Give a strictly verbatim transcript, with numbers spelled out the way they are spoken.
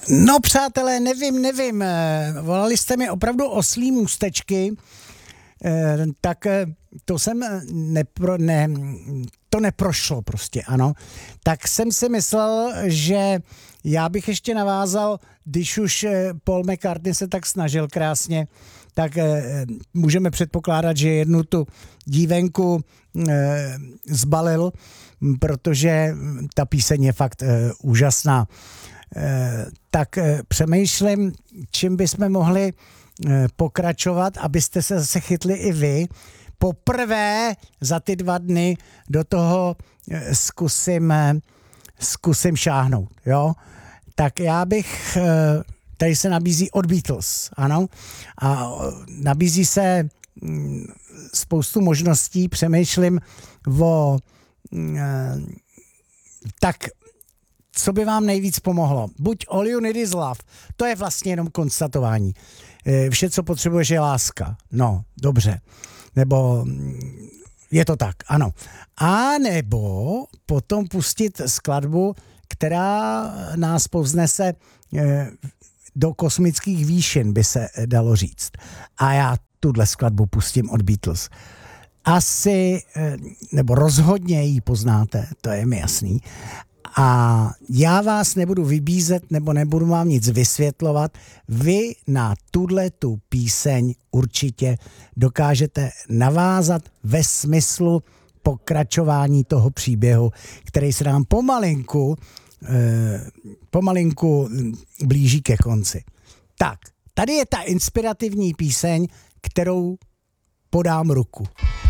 No přátelé, nevím, nevím, volali jste mi opravdu oslí můstečky, tak to jsem nepro, ne, to neprošlo prostě, ano. Tak jsem si myslel, že já bych ještě navázal, když už Paul McCartney se tak snažil krásně, tak můžeme předpokládat, že jednu tu dívenku zbalil, protože ta píseň je fakt úžasná. Tak přemýšlím, čím bychom mohli pokračovat, abyste se zase chytli i vy. Poprvé za ty dva dny do toho zkusím, zkusím šáhnout, jo. Tak já bych, tady se nabízí od Beatles, ano, a nabízí se spoustu možností, přemýšlím o tak co by vám nejvíc pomohlo? Buď All You Need Is Love, to je vlastně jenom konstatování. Vše, co potřebuješ, je láska. No, dobře. Nebo je to tak, ano. A nebo potom pustit skladbu, která nás povznese do kosmických výšin, by se dalo říct. A já tuhle skladbu pustím od Beatles. Asi, nebo rozhodně ji poznáte, to je mi jasný. A já vás nebudu vybízet, nebo nebudu vám nic vysvětlovat. Vy na tuhle tu píseň určitě dokážete navázat ve smyslu pokračování toho příběhu, který se nám pomalinku, eh, pomalinku blíží ke konci. Tak, tady je ta inspirativní píseň, kterou podám ruku.